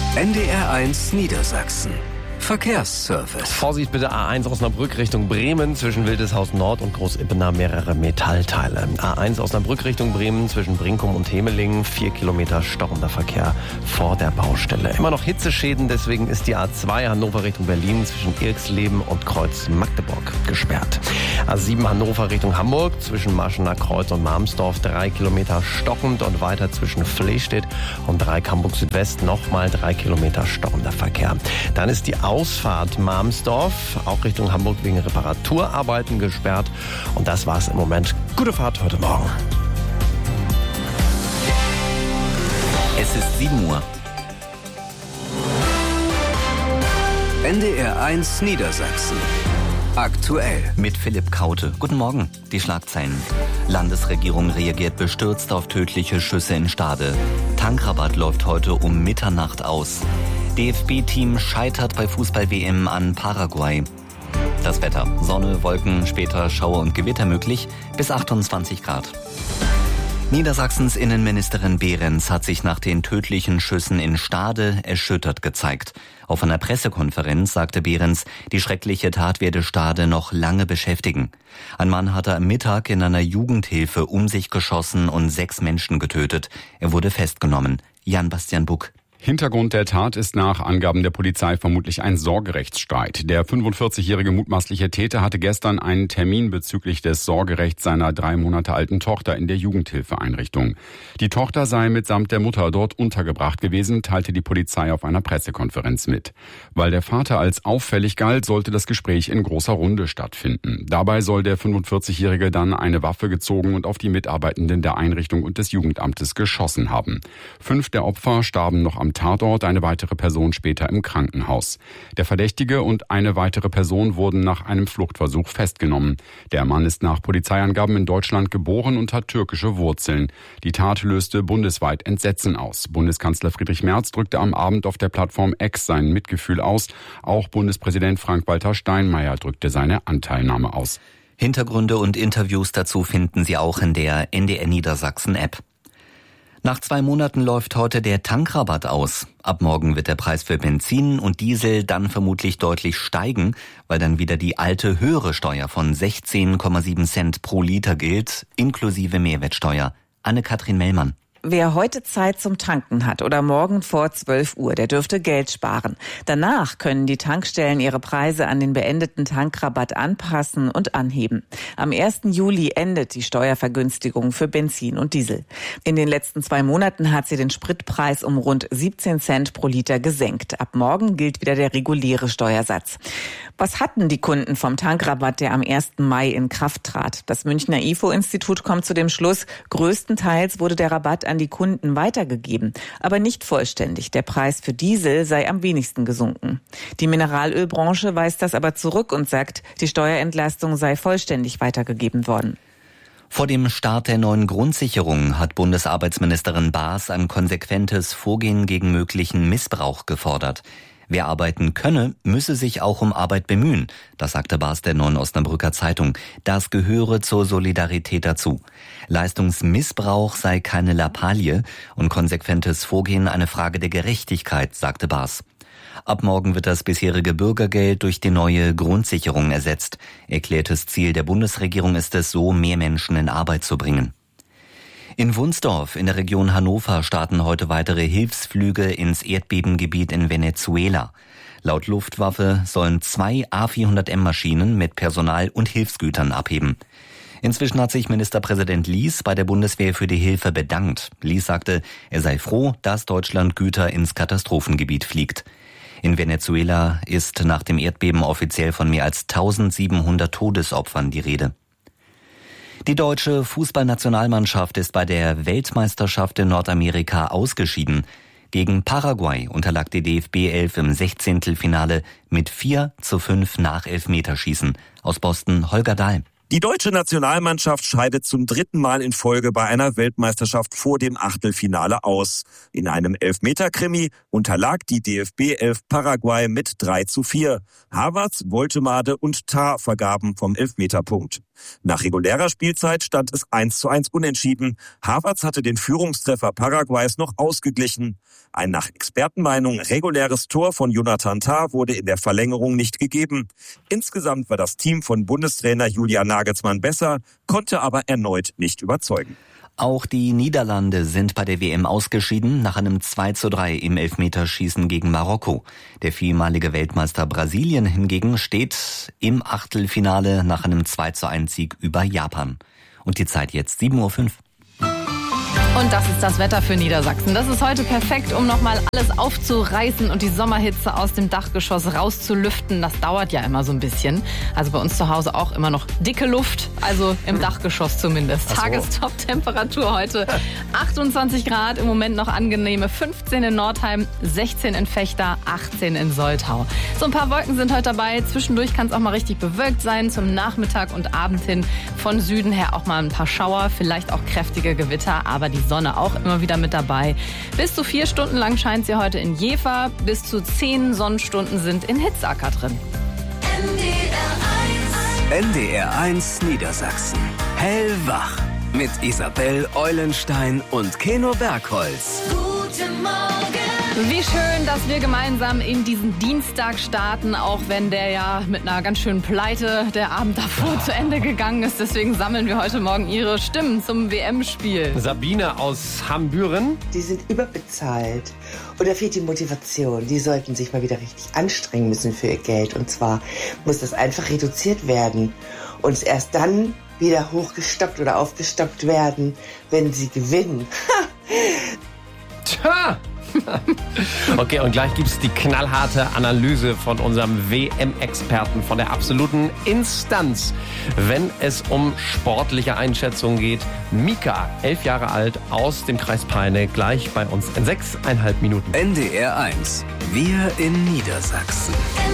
NDR1 Niedersachsen. Verkehrsservice. Vorsicht bitte, A1 Osnabrück Richtung Bremen, zwischen Wildeshaus Nord und Großippener mehrere Metallteile. A1 Osnabrück Richtung Bremen, zwischen Brinkum und Hemelingen, 4 Kilometer stockender Verkehr vor der Baustelle. Immer noch Hitzeschäden, deswegen ist die A2 Hannover Richtung Berlin zwischen Irxleben und Kreuz Magdeburg gesperrt. A7 Hannover Richtung Hamburg, zwischen Maschener Kreuz und Marmsdorf 3 Kilometer stockend und weiter zwischen Flehstedt und Dreieck Hamburg Südwest nochmal 3 Kilometer stockender Verkehr. Dann ist die Ausfahrt Marmsdorf, auch Richtung Hamburg wegen Reparaturarbeiten gesperrt. Und das war's im Moment. Gute Fahrt heute Morgen. Es ist 7 Uhr. NDR1 Niedersachsen. Aktuell. Mit Philipp Kaute. Guten Morgen. Die Schlagzeilen. Landesregierung reagiert bestürzt auf tödliche Schüsse in Stade. Tankrabatt läuft heute um Mitternacht aus. DFB-Team scheitert bei Fußball-WM an Paraguay. Das Wetter. Sonne, Wolken, später Schauer und Gewitter möglich, bis 28 Grad. Niedersachsens Innenministerin Behrens hat sich nach den tödlichen Schüssen in Stade erschüttert gezeigt. Auf einer Pressekonferenz sagte Behrens, die schreckliche Tat werde Stade noch lange beschäftigen. Ein Mann hatte am Mittag in einer Jugendhilfe um sich geschossen und 6 Menschen getötet. Er wurde festgenommen. Jan-Bastian Buck. Hintergrund der Tat ist nach Angaben der Polizei vermutlich ein Sorgerechtsstreit. Der 45-jährige mutmaßliche Täter hatte gestern einen Termin bezüglich des Sorgerechts seiner 3 Monate alten Tochter in der Jugendhilfeeinrichtung. Die Tochter sei mitsamt der Mutter dort untergebracht gewesen, teilte die Polizei auf einer Pressekonferenz mit. Weil der Vater als auffällig galt, sollte das Gespräch in großer Runde stattfinden. Dabei soll der 45-jährige dann eine Waffe gezogen und auf die Mitarbeitenden der Einrichtung und des Jugendamtes geschossen haben. 5 der Opfer starben noch am Tatort, eine weitere Person später im Krankenhaus. Der Verdächtige und eine weitere Person wurden nach einem Fluchtversuch festgenommen. Der Mann ist nach Polizeiangaben in Deutschland geboren und hat türkische Wurzeln. Die Tat löste bundesweit Entsetzen aus. Bundeskanzler Friedrich Merz drückte am Abend auf der Plattform X sein Mitgefühl aus. Auch Bundespräsident Frank-Walter Steinmeier drückte seine Anteilnahme aus. Hintergründe und Interviews dazu finden Sie auch in der NDR Niedersachsen App. Nach 2 Monaten läuft heute der Tankrabatt aus. Ab morgen wird der Preis für Benzin und Diesel dann vermutlich deutlich steigen, weil dann wieder die alte höhere Steuer von 16,7 Cent pro Liter gilt, inklusive Mehrwertsteuer. Anne-Kathrin Mellmann. Wer heute Zeit zum Tanken hat oder morgen vor 12 Uhr, der dürfte Geld sparen. Danach können die Tankstellen ihre Preise an den beendeten Tankrabatt anpassen und anheben. Am 1. Juli endet die Steuervergünstigung für Benzin und Diesel. In den letzten 2 Monaten hat sie den Spritpreis um rund 17 Cent pro Liter gesenkt. Ab morgen gilt wieder der reguläre Steuersatz. Was hatten die Kunden vom Tankrabatt, der am 1. Mai in Kraft trat? Das Münchner IFO-Institut kommt zu dem Schluss, größtenteils wurde der Rabatt an die Kunden weitergegeben, aber nicht vollständig. Der Preis für Diesel sei am wenigsten gesunken. Die Mineralölbranche weist das aber zurück und sagt, die Steuerentlastung sei vollständig weitergegeben worden. Vor dem Start der neuen Grundsicherung hat Bundesarbeitsministerin Baas ein konsequentes Vorgehen gegen möglichen Missbrauch gefordert. Wer arbeiten könne, müsse sich auch um Arbeit bemühen. Das sagte Baas der Neuen Osnabrücker Zeitung. Das gehöre zur Solidarität dazu. Leistungsmissbrauch sei keine Lappalie und konsequentes Vorgehen eine Frage der Gerechtigkeit, sagte Baas. Ab morgen wird das bisherige Bürgergeld durch die neue Grundsicherung ersetzt. Erklärtes Ziel der Bundesregierung ist es, so mehr Menschen in Arbeit zu bringen. In Wunsdorf in der Region Hannover starten heute weitere Hilfsflüge ins Erdbebengebiet in Venezuela. Laut Luftwaffe sollen 2 A400M-Maschinen mit Personal und Hilfsgütern abheben. Inzwischen hat sich Ministerpräsident Lies bei der Bundeswehr für die Hilfe bedankt. Lies sagte, er sei froh, dass Deutschland Güter ins Katastrophengebiet fliegt. In Venezuela ist nach dem Erdbeben offiziell von mehr als 1700 Todesopfern die Rede. Die deutsche Fußballnationalmannschaft ist bei der Weltmeisterschaft in Nordamerika ausgeschieden. Gegen Paraguay unterlag die DFB-11 im 16. Finale mit 4:5 nach Elfmeterschießen. Aus Boston Holger Dahl. Die deutsche Nationalmannschaft scheidet zum 3. Mal in Folge bei einer Weltmeisterschaft vor dem Achtelfinale aus. In einem Elfmeter-Krimi unterlag die DFB-11 Paraguay mit 3:4. Havertz, Woltemade und Tah vergaben vom Elfmeterpunkt. Nach regulärer Spielzeit stand es 1:1 unentschieden. Havertz hatte den Führungstreffer Paraguays noch ausgeglichen. Ein nach Expertenmeinung reguläres Tor von Jonathan Tah wurde in der Verlängerung nicht gegeben. Insgesamt war das Team von Bundestrainer Julian Nagelsmann besser, konnte aber erneut nicht überzeugen. Auch die Niederlande sind bei der WM ausgeschieden nach einem 2:3 im Elfmeterschießen gegen Marokko. Der vielmalige Weltmeister Brasilien hingegen steht im Achtelfinale nach einem 2:1 Sieg über Japan. Und die Zeit jetzt 7:05 Uhr. Und das ist das Wetter für Niedersachsen. Das ist heute perfekt, um nochmal alles aufzureißen und die Sommerhitze aus dem Dachgeschoss rauszulüften. Das dauert ja immer so ein bisschen. Also bei uns zu Hause auch immer noch dicke Luft, also im Dachgeschoss zumindest. Tagestop-Temperatur heute 28 Grad, im Moment noch angenehme 15 in Nordheim, 16 in Vechta, 18 in Soltau. So ein paar Wolken sind heute dabei. Zwischendurch kann es auch mal richtig bewölkt sein. Zum Nachmittag und Abend hin von Süden her auch mal ein paar Schauer, vielleicht auch kräftige Gewitter, aber die Sonne auch immer wieder mit dabei. Bis zu 4 Stunden lang scheint sie heute in Jever, bis zu 10 Sonnenstunden sind in Hitzacker drin. NDR 1 Niedersachsen. Hellwach. Mit Isabel Eulenstein und Keno Bergholz. Guten Morgen. Wie schön, dass wir gemeinsam in diesen Dienstag starten, auch wenn der ja mit einer ganz schönen Pleite der Abend davor zu Ende gegangen ist. Deswegen sammeln wir heute Morgen Ihre Stimmen zum WM-Spiel. Sabine aus Hambüren. Die sind überbezahlt und da fehlt die Motivation. Die sollten sich mal wieder richtig anstrengen müssen für ihr Geld. Und zwar muss das einfach reduziert werden und erst dann wieder hochgestockt oder aufgestockt werden, wenn sie gewinnen. Tja! Okay, und gleich gibt's die knallharte Analyse von unserem WM-Experten, von der absoluten Instanz, wenn es um sportliche Einschätzungen geht. Mika, 11 Jahre alt, aus dem Kreis Peine, gleich bei uns in 6,5 Minuten. NDR 1. Wir in Niedersachsen.